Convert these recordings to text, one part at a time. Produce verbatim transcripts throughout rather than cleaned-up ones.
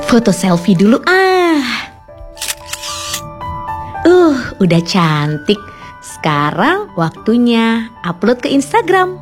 Foto selfie dulu ah. Uh, udah cantik. Sekarang waktunya upload ke Instagram.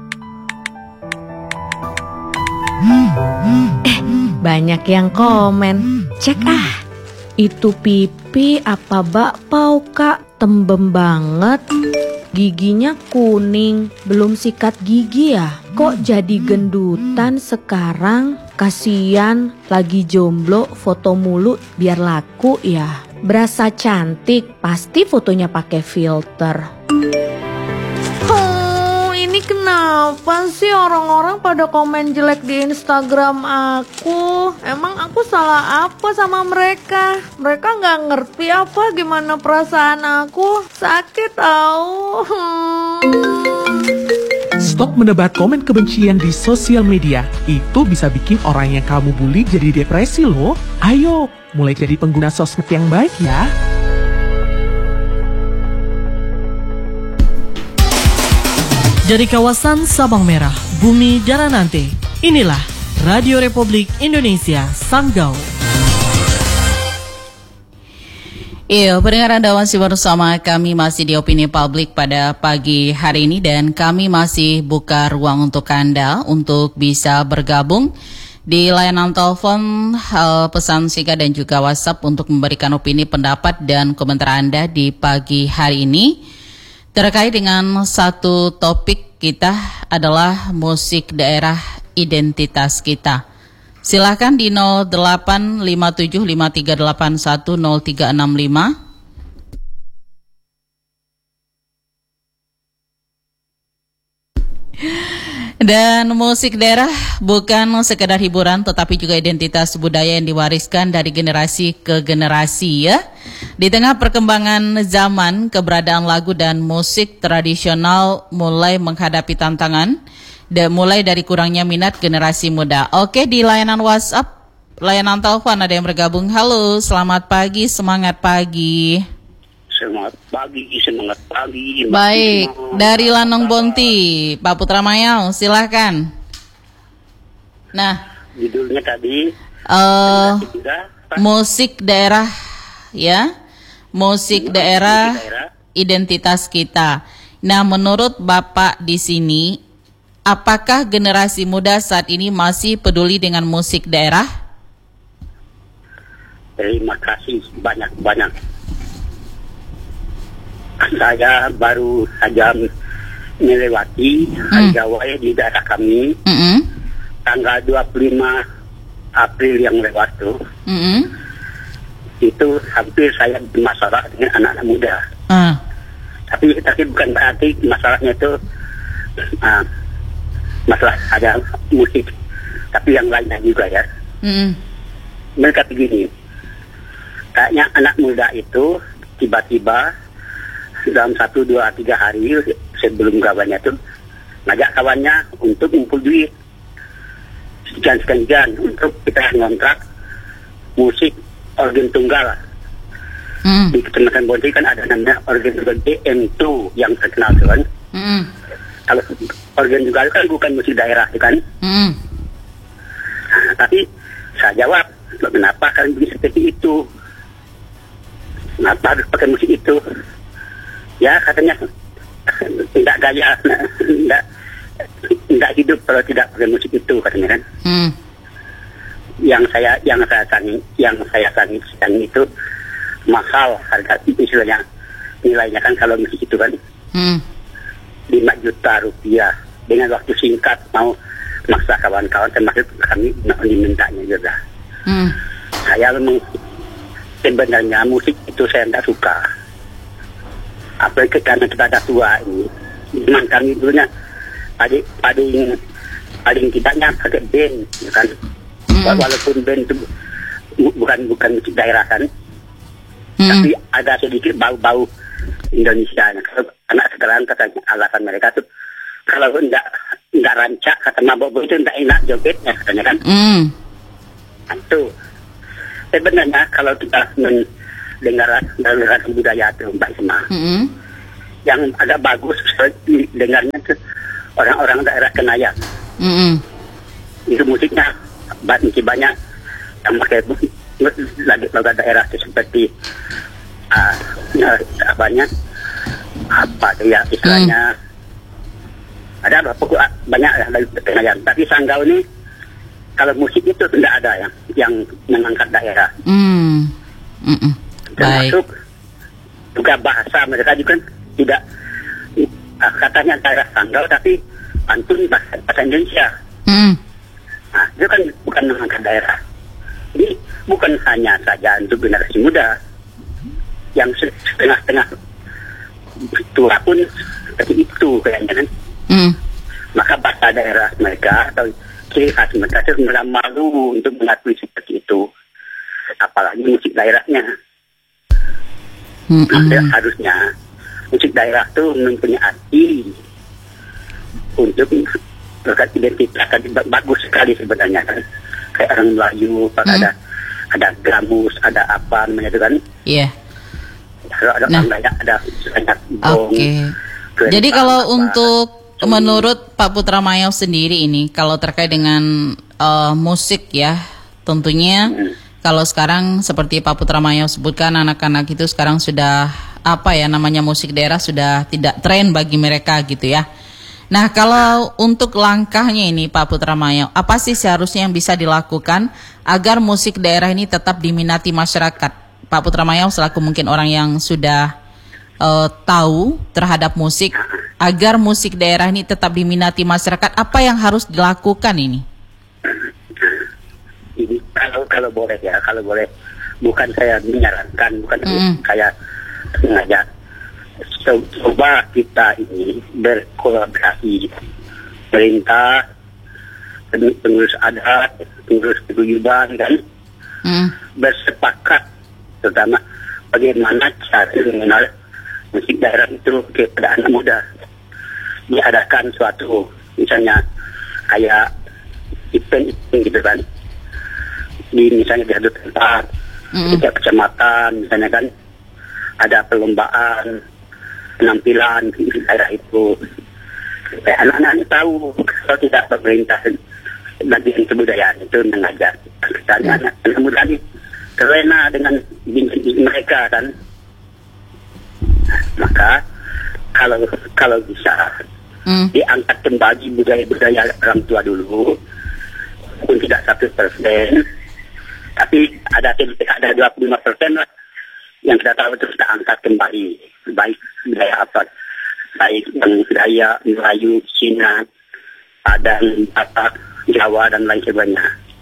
Eh, banyak yang komen. Cek ah, itu pipi apa bakpao kak? Tembem banget. Giginya kuning, belum sikat gigi ya? Kok jadi gendutan sekarang? Kasian, lagi jomblo, foto mulu biar laku ya. Berasa cantik, pasti fotonya pakai filter. Oh, ini kenapa sih orang-orang pada komen jelek di Instagram aku? Emang aku salah apa sama mereka? Mereka nggak ngerti apa gimana perasaan aku? Sakit tau. Hmm. Stop menebar komen kebencian di sosial media. Itu bisa bikin orang yang kamu bully jadi depresi loh. Ayo, mulai jadi pengguna sosmed yang baik ya. Dari kawasan Sabang Merah, Bumi Daranante, inilah Radio Republik Indonesia Sanggau. Iya, pendengar Anda masih bersama kami masih di Opini Publik pada pagi hari ini dan kami masih buka ruang untuk Anda untuk bisa bergabung di layanan telepon, pesan singkat dan juga WhatsApp untuk memberikan opini, pendapat dan komentar Anda di pagi hari ini terkait dengan satu topik kita adalah musik daerah identitas kita. Silakan di nol delapan lima tujuh lima tiga delapan satu nol tiga enam lima. Dan musik daerah bukan sekedar hiburan tetapi juga identitas budaya yang diwariskan dari generasi ke generasi ya. Di tengah perkembangan zaman, keberadaan lagu dan musik tradisional mulai menghadapi tantangan dan mulai dari kurangnya minat generasi muda. Oke, di layanan WhatsApp, layanan telepon ada yang bergabung. Halo, selamat pagi, semangat pagi. Selamat pagi, semangat pagi. Baik, dari Lanong Bonti, Pak Putra Mayau, silahkan. Nah, judulnya tadi uh, juga, musik daerah, ya, musik daerah, identitas kita. Nah, menurut Bapak di sini, apakah generasi muda saat ini masih peduli dengan musik daerah? Terima kasih banyak-banyak. Saya baru saja melewati hari Gawai di daerah kami, mm-hmm. tanggal dua puluh lima April yang lewat tuh. Mm-hmm. Itu hampir saya bermasalah dengan anak-anak muda. Uh. Tapi tapi bukan berarti masalahnya itu uh, masalah ada musik, tapi yang lainnya juga ya. Mm. Mereka begini, kayaknya anak muda itu tiba-tiba dalam satu, dua, tiga hari sebelum kawannya tuh ngajak kawannya untuk ngumpul duit sekian-sekian untuk kita ngontrak musik organ tunggal. Mm. Di Kecamatan Bonti kan ada namanya organ tunggal B M dua yang terkenal tuh kan. Mm. Kalau organ tunggal kan bukan musik daerah kan. Mm. Nah, tapi saya jawab, kenapa kalian begini seperti itu? Kenapa harus pakai musik itu? Ya katanya tidak gaya, tidak tidak hidup kalau tidak pakai musik itu katanya kan. Hmm. Yang saya yang saya sangi, yang saya sangi sangi itu mahal harga istilahnya, nilainya kan kalau musik itu kan Hmm. lima juta rupiah dengan waktu singkat mau maksa kawan-kawan termasuk kami dimintanya juga. Hmm. Saya memang sebenarnya musik itu saya tidak suka. Apalagi karena kita ada tua ini. Memang kami dulunya paling paling paling tidaknya pakai band, ya kan. Mm. Walaupun band itu bukan bukan musik daerah kan, Mm. tapi ada sedikit bau-bau Indonesia. Kalau anak sekarang katanya alasan mereka tuh kalau enggak enggak rancak kata mabok itu enggak enak jogetnya katanya kan. Mm. Itu sebenarnya kalau kita men dengar dengar budaya itu Mbak Isma, Mm-hmm. yang agak bagus dengarnya tuh orang-orang daerah Kenayan. Mm-hmm. Itu musiknya banyak banyak yang pakai lagi lagu daerah itu seperti uh, ya, apanya apa tuh ya istilahnya hmm. ada apa banyak ya dari pengajian. Tapi Sanggau ini kalau musik itu tidak ada yang yang mengangkat daerah. Hmm. Termasuk juga bahasa mereka juga tidak uh, katanya daerah Sanggau tapi pantun bahasa, bahasa Indonesia. Hmm. Nah, itu kan bukan mengangkat daerah. Ini bukan hanya saja untuk generasi muda yang setengah-tengah tua pun seperti itu kayaknya kan. Mm. Maka bahasa daerah mereka atau ciri khas mereka sebenarnya malu untuk mengakui seperti itu. Apalagi musik daerahnya. Mm-mm. Nah, harusnya musik daerah itu mempunyai arti untuk berkat identitas kan bagus sekali sebenarnya kan. Kayak orang Melayu, hmm. ada ada gamus, ada apa namanya itu kan? Iya. Yeah. Kalau ada Nah. orang Dayak, ada banyak bong. Oke. Okay. Jadi kalau apa, untuk apa, menurut Pak Putra Mayau sendiri ini, kalau terkait dengan uh, musik ya, tentunya hmm. kalau sekarang seperti Pak Putra Mayau sebutkan anak-anak itu sekarang sudah apa ya namanya musik daerah sudah tidak tren bagi mereka gitu ya. Nah, kalau untuk langkahnya ini Pak Putra Mayau, apa sih seharusnya yang bisa dilakukan agar musik daerah ini tetap diminati masyarakat? Pak Putra Mayau selaku mungkin orang yang sudah uh, tahu terhadap musik, agar musik daerah ini tetap diminati masyarakat, apa yang harus dilakukan ini? Ini kalau kalau boleh ya, kalau boleh, bukan saya menyarankan, bukan mm. saya sengaja. Coba kita ini berkolaborasi perintah, pengurus adat, pengurus paguyuban kan, hmm. bersepakat terutama bagaimana cara mengenal musik daerah itu kepada anak muda. Diadakan suatu misalnya kayak event-event gitu kan, di misalnya di satu tempat, hmm. di kecamatan misalnya kan, ada perlombaan penampilan di daerah itu supaya anak-anak ini tahu kalau tidak pemerintah bagian kebudayaan itu mengajar karena anak, anak muda ini terlena dengan mereka kan. Maka kalau kalau bisa mm. diangkat kembali budaya-budaya orang tua dulu pun tidak satu persen tapi ada ada dua puluh lima persen lah yang kita tahu itu sudah angkat kembali, baik budaya apa, baik budaya Melayu, Cina, Padang, Batak, Jawa dan lain sebagainya.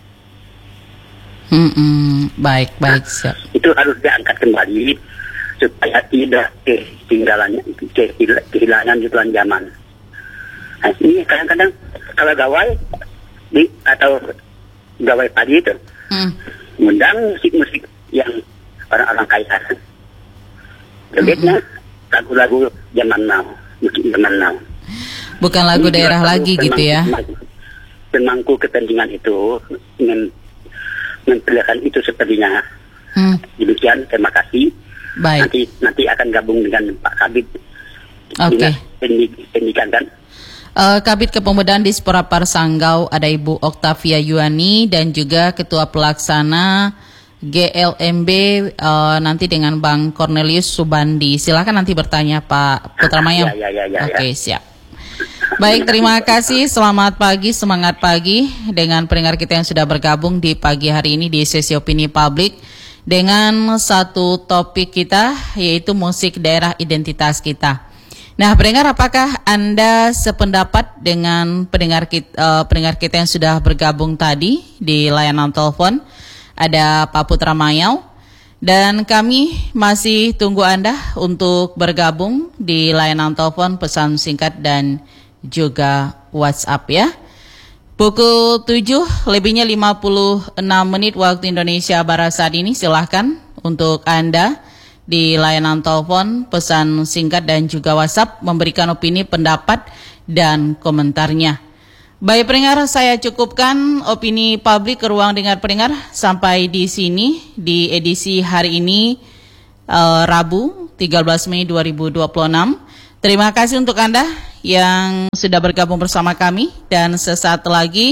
Hmm, baik baik. Siap. Itu harus diangkat kembali supaya tidak ketinggalan, kehilangan jualan zaman. Nah, ini kadang-kadang kalau gawai di atau gawai padi itu, hmm. mengundang musik-musik yang orang-orang kaya. Lebihnya mm-hmm. lagu-lagu zaman now, musik zaman now. Bukan lagu ini daerah lagi gitu ya. Pemangku kepentingan itu ingin memperlihatkan itu sepertinya. Hmm. Demikian, terima kasih. Baik. Nanti nanti akan gabung dengan Pak Kabid. Oke. Okay. Pendidikan kan. Uh, Kabid Kepemudaan Disporapar Sanggau ada Ibu Oktavia Yuani dan juga Ketua Pelaksana G L M B uh, nanti dengan Bang Cornelius Subandi. Silakan nanti bertanya Pak Putra Mayau. Ya, ya, ya, ya, Oke, okay, ya. siap. Baik, terima kasih. Selamat pagi, semangat pagi dengan pendengar kita yang sudah bergabung di pagi hari ini di sesi opini publik dengan satu topik kita yaitu musik daerah identitas kita. Nah, pendengar, apakah Anda sependapat dengan pendengar kita, uh, pendengar kita yang sudah bergabung tadi di layanan telepon? Ada Pak Putra Mayau dan kami masih tunggu Anda untuk bergabung di layanan telepon, pesan singkat dan juga WhatsApp ya. Pukul tujuh lebihnya lima puluh enam menit waktu Indonesia Barat saat ini. Silahkan untuk Anda di layanan telepon, pesan singkat dan juga WhatsApp memberikan opini, pendapat dan komentarnya. Baik pendengar, saya cukupkan opini publik ke ruang dengar pendengar sampai di sini di edisi hari ini uh, Rabu tiga belas Mei dua ribu dua puluh enam. Terima kasih untuk Anda yang sudah bergabung bersama kami dan sesaat lagi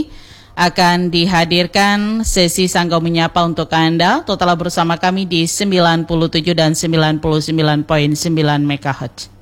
akan dihadirkan sesi Sanggau Menyapa untuk Anda. Total bersama kami di sembilan puluh tujuh dan sembilan puluh sembilan koma sembilan megahertz.